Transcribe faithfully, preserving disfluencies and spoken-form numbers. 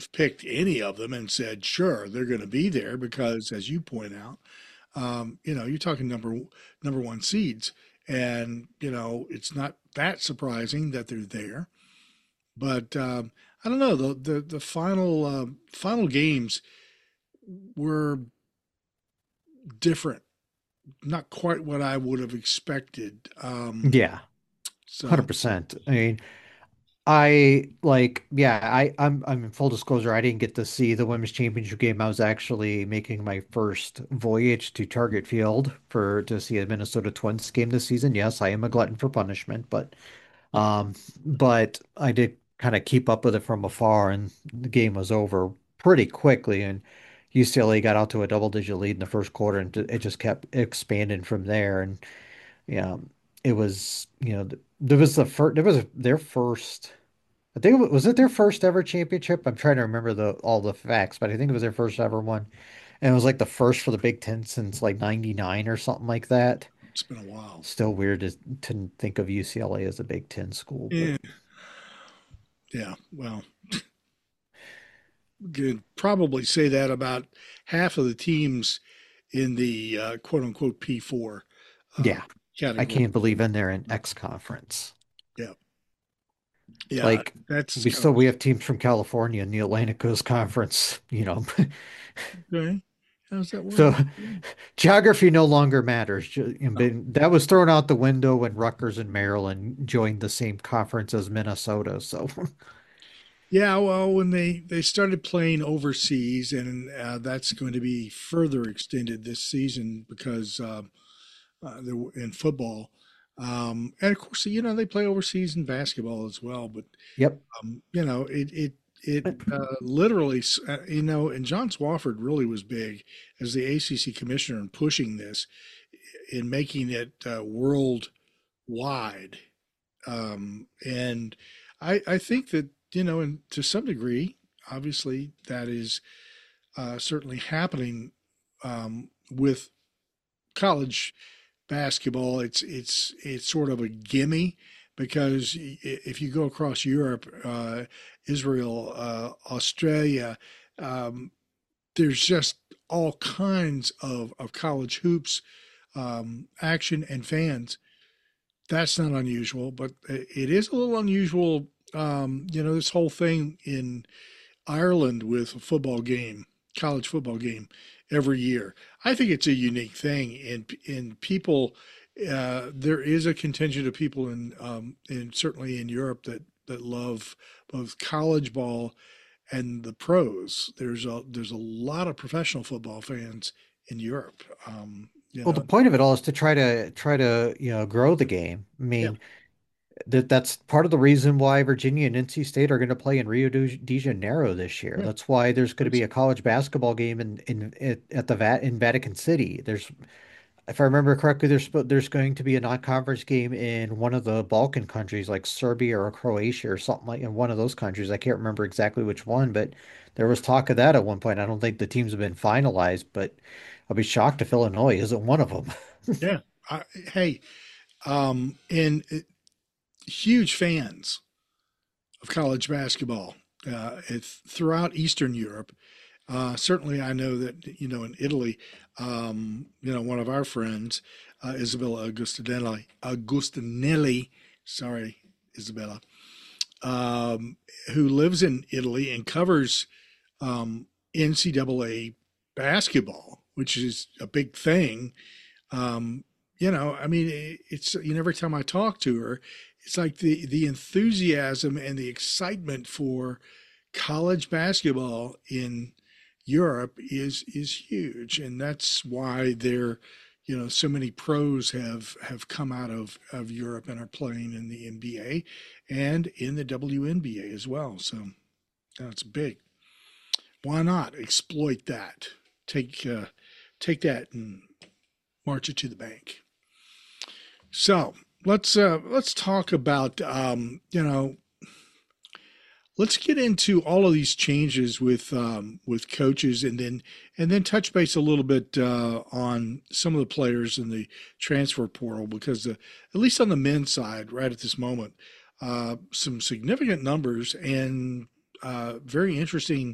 have picked any of them and said, sure, they're going to be there because, as you point out, um, you know, you're talking number number one seeds, and you know, it's not that surprising that they're there. But um, I don't know the the the final uh, final games were different, not quite what I would have expected. Um, Yeah, so one hundred percent. I mean, I like, yeah, I, I'm, I'm in full disclosure. I didn't get to see the women's championship game. I was actually making my first voyage to Target Field for to see a Minnesota Twins game this season. Yes, I am a glutton for punishment, but, um, but I did kind of keep up with it from afar, and the game was over pretty quickly, and U C L A got out to a double-digit lead in the first quarter, and it just kept expanding from there. And yeah, it was, you know, th- there was the first, there was their first. I think it wa- was it their first ever championship? I'm trying to remember the all the facts, but I think it was their first ever one. And it was like the first for the Big Ten since like 'ninety-nine or something like that. it's been a while. Still weird to, to think of U C L A as a Big Ten school, but Yeah, yeah. Well, could probably say that about half of the teams in the uh, quote unquote P four uh, yeah, I category. can't believe in there in X conference. Yeah, yeah. Like That's we kind still of we have teams from California in the Atlantic Coast Conference, you know. okay. How's that work? So geography no longer matters. Ju- you know, but that was thrown out the window when Rutgers and Maryland joined the same conference as Minnesota. So Yeah, well, when they they started playing overseas, and uh, that's going to be further extended this season because uh, uh, they're in football, um, and of course, you know they play overseas in basketball as well. But yep. um, you know, it it it uh, literally, s- uh, you know, and John Swafford really was big as the A C C commissioner in pushing this, in making it uh, worldwide. Um, and I I think that you know, and to some degree, obviously, that is uh, certainly happening um, with college basketball. It's it's it's sort of a gimme because if you go across Europe, uh, Israel, uh, Australia, um, there's just all kinds of, of college hoops um, action and fans. That's not unusual, but it is a little unusual. Um, you know, this whole thing in Ireland with a football game, college football game every year. I think it's a unique thing, and in people, uh, there is a contingent of people in, um, in certainly in Europe that that love both college ball and the pros. There's a there's a lot of professional football fans in Europe. Um, you Well, the know, point of it all is to try to try to, you know, grow the game. I yeah, mean, that that's part of the reason why Virginia and N C State are going to play in Rio de, de Janeiro this year. yeah, That's why there's going to be that's a college basketball game in in at, at the Vat in Vatican City. There's, if I remember correctly, there's spo- there's going to be a non-conference game in one of the Balkan countries, like Serbia or Croatia or something like in one of those countries. I can't remember exactly which one, but there was talk of that at one point. I don't think the teams have been finalized, but I'll be shocked if Illinois isn't one of them. yeah. I, hey, um, and uh, huge fans of college basketball. Uh, it's throughout Eastern Europe. Uh, certainly, I know that you know in Italy, um, you know one of our friends, uh, Isabella Agustinelli, Agustinelli, sorry, Isabella, um, who lives in Italy and covers um, N C double A basketball, which is a big thing. Um, you know, I mean, it- it's you know, every time I talk to her, it's like the the enthusiasm and the excitement for college basketball in Europe is is huge, and that's why there, you know, so many pros have have come out of of Europe and are playing in the N B A and in the W N B A as well. So that's big. Why not exploit that? Take uh, take that and march it to the bank. So let's uh, let's talk about um, you know let's get into all of these changes with um, with coaches, and then and then touch base a little bit uh, on some of the players in the transfer portal because the, at least on the men's side, right at this moment, uh, some significant numbers and uh, very interesting